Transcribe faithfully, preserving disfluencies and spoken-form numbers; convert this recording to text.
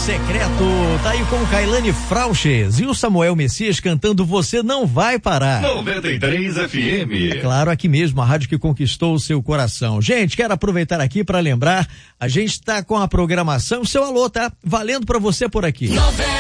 Secreto, tá aí com o Kailane Frauches e o Samuel Messias cantando Você Não Vai Parar. noventa e três F M. É claro, aqui mesmo, a rádio que conquistou o seu coração. Gente, quero aproveitar aqui para lembrar, a gente tá com a programação, o seu alô tá valendo para você por aqui.